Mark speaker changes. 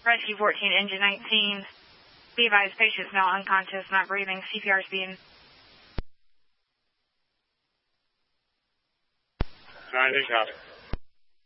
Speaker 1: Rescue 14, engine 19. Be advised, patient's now unconscious, not breathing. CPR is being...
Speaker 2: 9, copy.